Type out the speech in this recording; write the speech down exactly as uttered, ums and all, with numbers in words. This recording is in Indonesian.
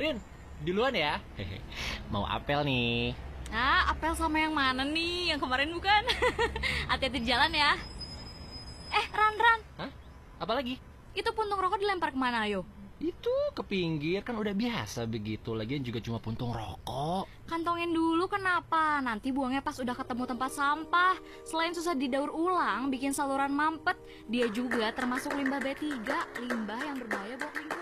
Rin, duluan ya. Hehe. Mau apel nih. Ah, apel sama yang mana nih? Yang kemarin bukan? Hati-hati di jalan ya. Eh, Ran, Ran. Hah? Apalagi? Itu puntung rokok dilempar kemana, ayo? Itu ke pinggir, kan udah biasa begitu. Lagian juga cuma puntung rokok. Kantongin dulu kenapa? Nanti buangnya pas udah ketemu tempat sampah. Selain susah didaur ulang, bikin saluran mampet, dia juga termasuk limbah B tiga, limbah yang berbahaya buat lingkungan.